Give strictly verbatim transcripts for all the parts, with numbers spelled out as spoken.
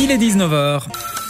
Il est dix-neuf heures.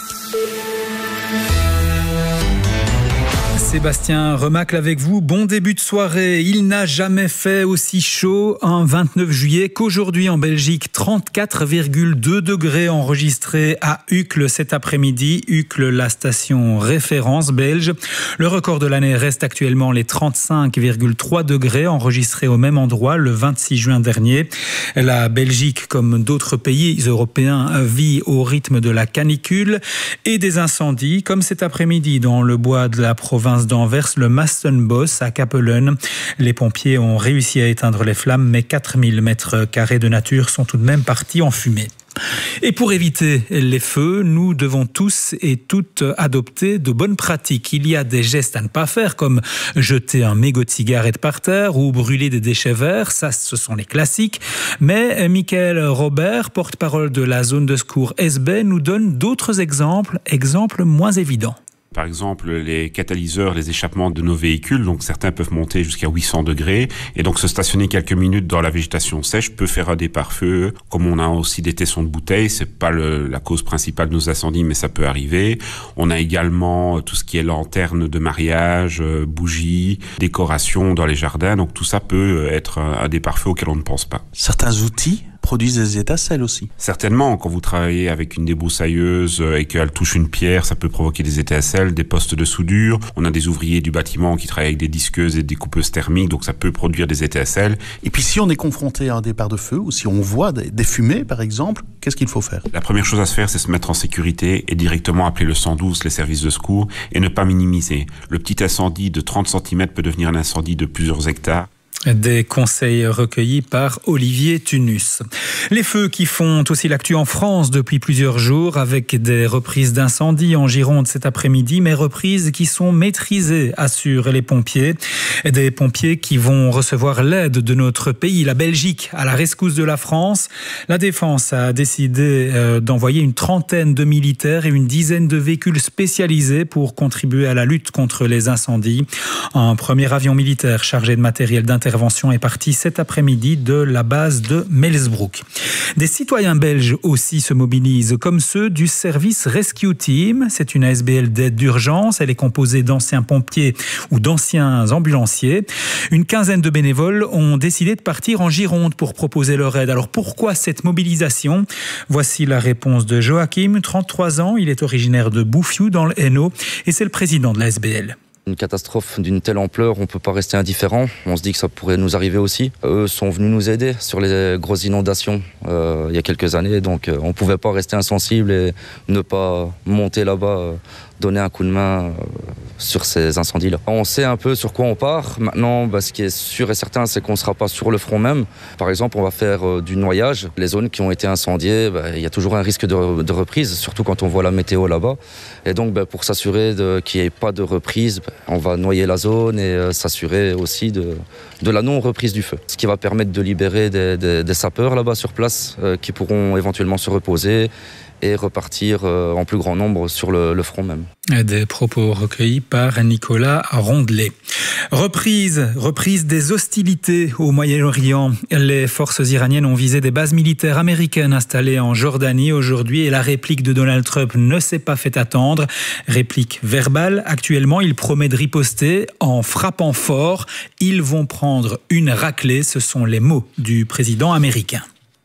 Sébastien Remacle avec vous. Bon début de soirée. Il n'a jamais fait aussi chaud un vingt-neuf juillet qu'aujourd'hui en Belgique. trente-quatre virgule deux degrés enregistrés à Uccle cet après-midi. Uccle, la station référence belge. Le record de l'année reste actuellement les trente-cinq virgule trois degrés enregistrés au même endroit le vingt-six juin dernier. La Belgique, comme d'autres pays européens, vit au rythme de la canicule et des incendies, comme cet après-midi dans le bois de la province d'Anvers, le Mastenbos à Capellen. Les pompiers ont réussi à éteindre les flammes, mais quatre mille mètres carrés de nature sont tout de même partis en fumée. Et pour éviter les feux, nous devons tous et toutes adopter de bonnes pratiques. Il y a des gestes à ne pas faire, comme jeter un mégot de cigarette par terre ou brûler des déchets verts. Ça, ce sont les classiques. Mais Michael Robert, porte-parole de la zone de secours S B, nous donne d'autres exemples, exemples moins évidents. Par exemple, les catalyseurs, les échappements de nos véhicules, donc certains peuvent monter jusqu'à huit cents degrés, et donc se stationner quelques minutes dans la végétation sèche peut faire un départ-feu. Comme on a aussi des tessons de bouteilles, c'est pas le, la cause principale de nos incendies, mais ça peut arriver. On a également tout ce qui est lanternes de mariage, bougies, décorations dans les jardins, donc tout ça peut être un, un départ-feu auquel on ne pense pas. Certains outils produisent des étincelles aussi. Certainement, quand vous travaillez avec une débroussailleuse et qu'elle touche une pierre, ça peut provoquer des étincelles, des postes de soudure. On a des ouvriers du bâtiment qui travaillent avec des disqueuses et des coupeuses thermiques, donc ça peut produire des étincelles. Et puis si on est confronté à un départ de feu, ou si on voit des, des fumées par exemple, qu'est-ce qu'il faut faire ? La première chose à se faire, c'est se mettre en sécurité et directement appeler le cent douze, les services de secours, et ne pas minimiser. Le petit incendie de trente centimètres peut devenir un incendie de plusieurs hectares. Des conseils recueillis par Olivier Tunus. Les feux qui font aussi l'actu en France depuis plusieurs jours avec des reprises d'incendies en Gironde cet après-midi, mais reprises qui sont maîtrisées, assurent les pompiers. Des pompiers qui vont recevoir l'aide de notre pays, la Belgique, à la rescousse de la France. La Défense a décidé d'envoyer une trentaine de militaires et une dizaine de véhicules spécialisés pour contribuer à la lutte contre les incendies. Un premier avion militaire chargé de matériel d'intervention L'intervention est partie cet après-midi de la base de Melsbroek. Des citoyens belges aussi se mobilisent, comme ceux du service Rescue Team. C'est une A S B L d'aide d'urgence. Elle est composée d'anciens pompiers ou d'anciens ambulanciers. Une quinzaine de bénévoles ont décidé de partir en Gironde pour proposer leur aide. Alors pourquoi cette mobilisation ? Voici la réponse de Joachim, trente-trois ans. Il est originaire de Bouffiou dans le Hainaut et c'est le président de l'A S B L. Une catastrophe d'une telle ampleur, on ne peut pas rester indifférent. On se dit que ça pourrait nous arriver aussi. Eux sont venus nous aider sur les grosses inondations euh, il y a quelques années. Donc euh, on ne pouvait pas rester insensible et ne pas monter là-bas, euh, donner un coup de main euh, sur ces incendies-là. On sait un peu sur quoi on part. Maintenant, bah, ce qui est sûr et certain, c'est qu'on ne sera pas sur le front même. Par exemple, on va faire euh, du noyage. Les zones qui ont été incendiées, bah, il y a toujours un risque de, de reprise, surtout quand on voit la météo là-bas. Et donc, bah, pour s'assurer de, qu'il n'y ait pas de reprise, bah, on va noyer la zone et euh, s'assurer aussi de, de la non-reprise du feu. Ce qui va permettre de libérer des, des, des sapeurs là-bas sur place euh, qui pourront éventuellement se reposer et repartir euh, en plus grand nombre sur le, le front même. Des propos recueillis par Nicolas Rondelet. Reprise, reprise des hostilités au Moyen-Orient. Les forces iraniennes ont visé des bases militaires américaines installées en Jordanie aujourd'hui et la réplique de Donald Trump ne s'est pas fait attendre. Réplique verbale. Actuellement, il promet de riposter en frappant fort. Ils vont prendre une raclée. Ce sont les mots du président américain.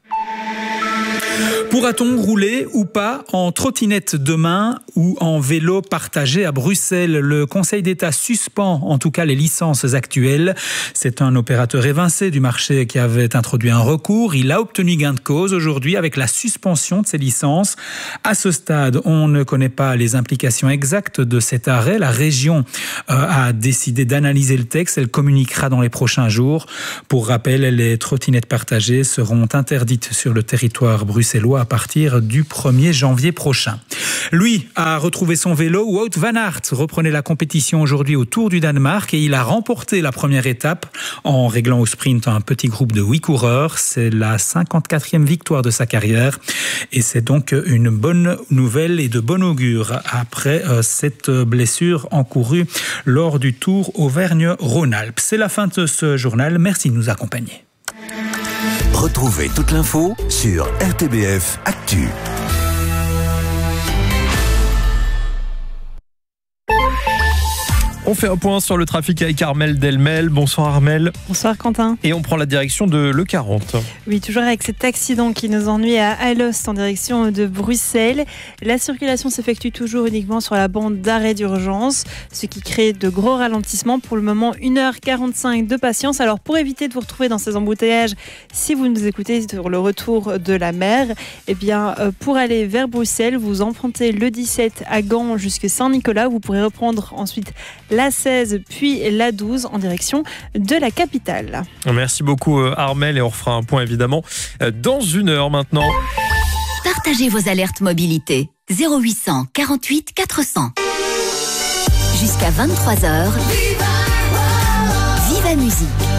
Pourra-t-on rouler ou pas en trottinette demain ou en vélo partagé à Bruxelles ? Le Conseil d'État suspend en tout cas les licences actuelles. C'est un opérateur évincé du marché qui avait introduit un recours. Il a obtenu gain de cause aujourd'hui avec la suspension de ces licences. À ce stade, on ne connaît pas les implications exactes de cet arrêt. La région a décidé d'analyser le texte. Elle communiquera dans les prochains jours. Pour rappel, les trottinettes partagées seront interdites sur le territoire bruxellois à partir du premier janvier prochain. Lui a retrouvé son vélo. Wout van Aert reprenait la compétition aujourd'hui au Tour du Danemark et il a remporté la première étape en réglant au sprint un petit groupe de huit coureurs. C'est la cinquante-quatrième victoire de sa carrière et c'est donc une bonne nouvelle et de bon augure après cette blessure encourue lors du Tour Auvergne-Rhône-Alpes. C'est la fin de ce journal. Merci de nous accompagner. Retrouvez toute l'info sur R T B F Actu. On fait un point sur le trafic avec Armelle Delmel. Bonsoir Armelle. Bonsoir Quentin. Et on prend la direction de l'E quarante. Oui, toujours avec cet accident qui nous ennuie à Alost en direction de Bruxelles. La circulation s'effectue toujours uniquement sur la bande d'arrêt d'urgence, ce qui crée de gros ralentissements. Pour le moment, une heure quarante-cinq de patience. Alors pour éviter de vous retrouver dans ces embouteillages, si vous nous écoutez sur le retour de la mer, eh bien, pour aller vers Bruxelles, vous empruntez le dix-sept à Gand jusqu'à Saint-Nicolas. Vous pourrez reprendre ensuite la seize puis la douze en direction de la capitale. Merci beaucoup Armelle et on refera un point évidemment dans une heure maintenant. Partagez vos alertes mobilité zéro huit cent quarante-huit quatre cents. Jusqu'à vingt-trois heures. Viva Musique.